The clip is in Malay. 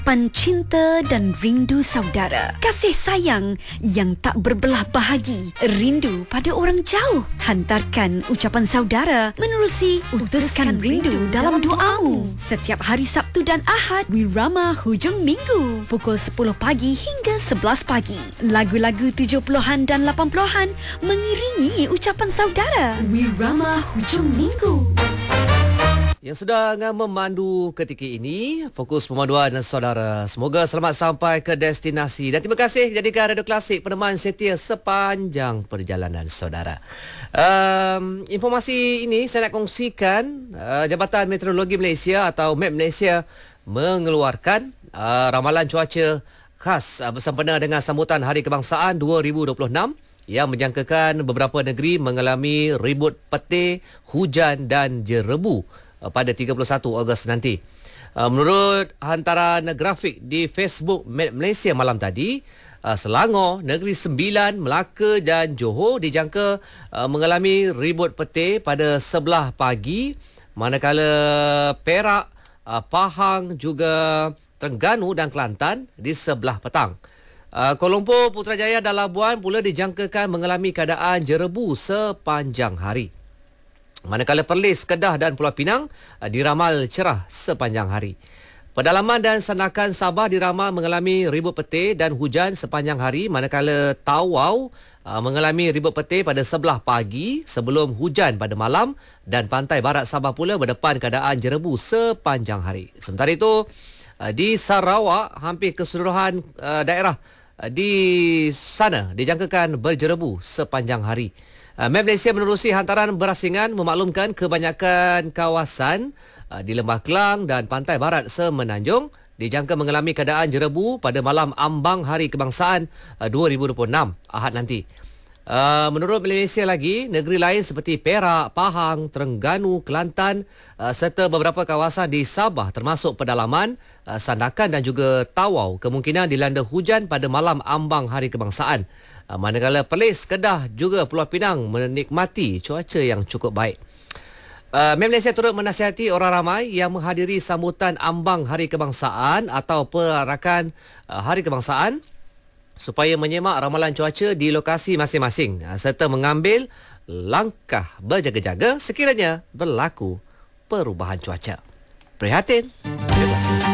Pencinta dan rindu saudara. Kasih sayang yang tak berbelah bahagi. Rindu pada orang jauh. Hantarkan ucapan saudara menerusi Utuskan Rindu dalam doamu. Setiap hari Sabtu dan Ahad, Wirama hujung minggu. Pukul 10 pagi hingga 11 pagi. Lagu-lagu 70-an dan 80-an mengiringi ucapan saudara. Wirama hujung minggu. Yang sedang memandu ketika ini, fokus pemanduan saudara. Semoga selamat sampai ke destinasi. Dan terima kasih jadikan Radio Klasik peneman setia sepanjang perjalanan saudara. Informasi ini saya nak kongsikan. Jabatan Meteorologi Malaysia atau MET Malaysia mengeluarkan ramalan cuaca khas bersempena dengan sambutan Hari Kebangsaan 2026 yang menjangkakan beberapa negeri mengalami ribut petir, hujan dan jerebu pada 31 Ogos nanti. Menurut hantaran grafik di Facebook Malaysia malam tadi, Selangor, Negeri Sembilan, Melaka dan Johor dijangka mengalami ribut petir pada sebelah pagi, manakala Perak, Pahang juga Terengganu dan Kelantan di sebelah petang. Kuala Lumpur, Putrajaya dan Labuan pula dijangkakan mengalami keadaan jerebu sepanjang hari. Manakala Perlis, Kedah dan Pulau Pinang diramal cerah sepanjang hari. Pedalaman dan Sandakan Sabah diramal mengalami ribut petir dan hujan sepanjang hari, manakala Tawau mengalami ribut petir pada sebelah pagi sebelum hujan pada malam, dan pantai barat Sabah pula berdepan keadaan jerebu sepanjang hari. Sementara itu, di Sarawak, hampir keseluruhan daerah di sana dijangkakan berjerebu sepanjang hari. MET Malaysia menerusi hantaran berasingan memaklumkan kebanyakan kawasan di Lembah Kelang dan pantai barat Semenanjung dijangka mengalami keadaan jerebu pada malam ambang Hari Kebangsaan 2026 Ahad nanti. Menurut Malaysia lagi, negeri lain seperti Perak, Pahang, Terengganu, Kelantan serta beberapa kawasan di Sabah termasuk pedalaman, Sandakan dan juga Tawau kemungkinan dilanda hujan pada malam ambang Hari Kebangsaan. Manakala Perlis, Kedah juga Pulau Pinang menikmati cuaca yang cukup baik. MET Malaysia turut menasihati orang ramai yang menghadiri sambutan ambang Hari Kebangsaan atau perarakan Hari Kebangsaan supaya menyemak ramalan cuaca di lokasi masing-masing serta mengambil langkah berjaga-jaga sekiranya berlaku perubahan cuaca. Prihatin. Terima kasih.